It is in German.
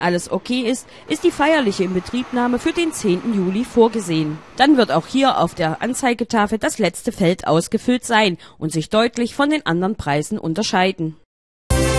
alles okay ist, ist die feierliche Inbetriebnahme für den 10. Juli vorgesehen. Dann wird auch hier auf der Anzeigetafel das letzte Feld ausgefüllt sein und sich deutlich von den anderen Preisen unterscheiden.